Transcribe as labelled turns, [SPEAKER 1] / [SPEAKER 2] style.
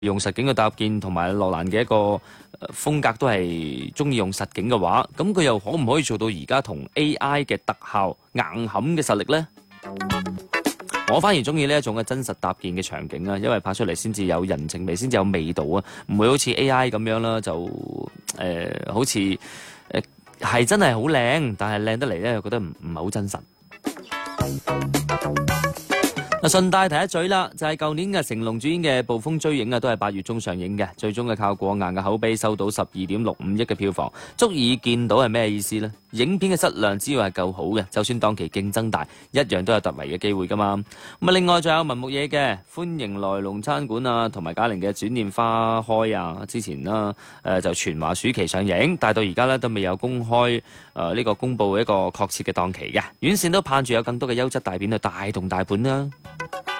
[SPEAKER 1] 用實景嘅搭建同埋羅蘭嘅一個風格都係中意用實景嘅話，咁佢又可唔可以做到而家同 AI 嘅特效硬冚嘅實力呢？我反而中意呢一種嘅真實搭建嘅場景啊，因為拍出嚟先至有人情味，先至有味道啊，唔會好似 AI 咁樣啦，就好似係真係好靚，但係靚得嚟咧，又覺得唔係好真實。嗱，順帶提一嘴啦，就係舊年嘅成龍主演嘅《捕風追影》啊，都係8月中上映嘅，最終嘅靠過硬嘅口碑收到12.65億嘅票房，足以見到係咩意思呢？影片嘅質量只要係夠好嘅，就算檔期競爭大，一樣都有突圍嘅機會噶嘛。咁啊，另外仲有文牧野嘅《歡迎來龍餐館》啊，同埋賈玲嘅《轉念花開》啊，之前啦就傳話暑期上映，但係到而家咧都未有公開呢個公佈一個確切嘅檔期嘅，院線都盼住有更多嘅優質大片去帶動大盤啦。